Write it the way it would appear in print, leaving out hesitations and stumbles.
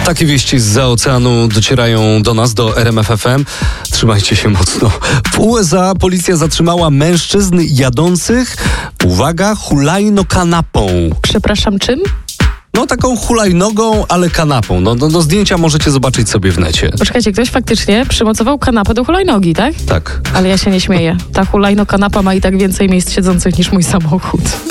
Takie wieści zza oceanu docierają do nas, do RMF FM. Trzymajcie się mocno. W USA policja zatrzymała mężczyzn jadących, uwaga, hulajnokanapą. Przepraszam, czym? No taką hulajnogą, ale kanapą. No zdjęcia możecie zobaczyć sobie w necie. Poczekajcie, ktoś faktycznie przymocował kanapę do hulajnogi, tak? Tak. Ale ja się nie śmieję. Ta hulajnokanapa ma i tak więcej miejsc siedzących niż mój samochód.